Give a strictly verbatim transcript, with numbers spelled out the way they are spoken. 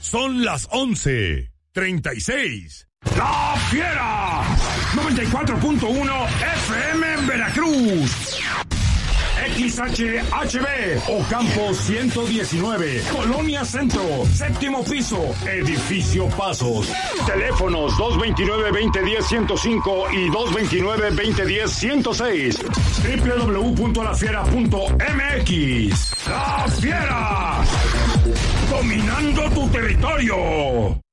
Son las once treinta y seis. ¡La Fiera! noventa y cuatro punto uno F M en Veracruz. X H H B, Ocampo ciento diecinueve, Colonia Centro, séptimo piso, Edificio Pasos. Teléfonos dos veintinueve, veinte diez, ciento cinco y dos veintinueve, veinte diez, ciento seis. doble u doble u doble u punto la fiera punto m x. ¡La Fiera! Dominando tu territorio.